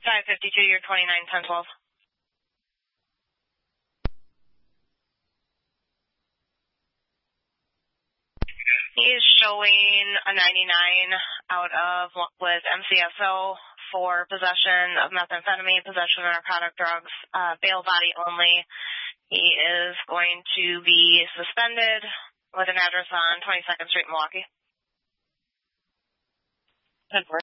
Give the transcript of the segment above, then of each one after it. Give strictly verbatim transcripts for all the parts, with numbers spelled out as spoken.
five fifty-two, you're twenty-nine, ten twelve. He is showing a ninety-nine out of with M C S O for possession of methamphetamine, possession of narcotic drugs, uh, bail body only. He is going to be suspended with an address on twenty-second Street, Milwaukee. ten four.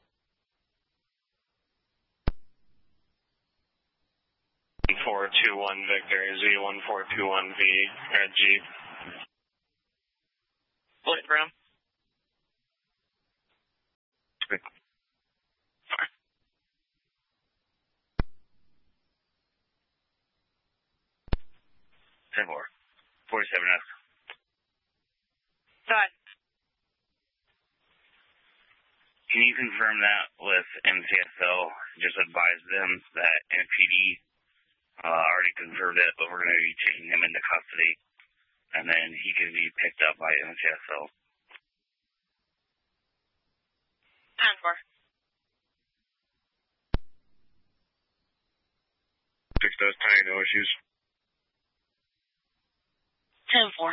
four two one Victor, Z one four two one V, red Jeep. Light brown. Okay. Sorry. ten four. forty-seven F. Go ahead. Can you confirm that with M C S O? Just advise them that N P D uh, already confirmed it, but we're going to be taking him into custody, and then he can be picked up by M C S O. ten four. Fix those tires, no issues. ten four.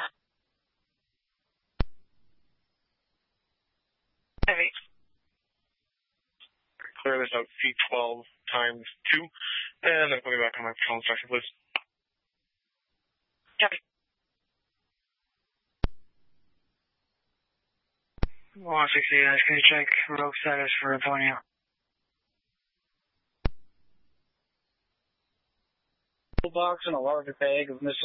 Heavy. Clear this out C twelve times two, and then put me back on my patrol instruction, please. Copy. one sixty, guys, can you check rogue status for Antonio? Box and a larger bag of missile.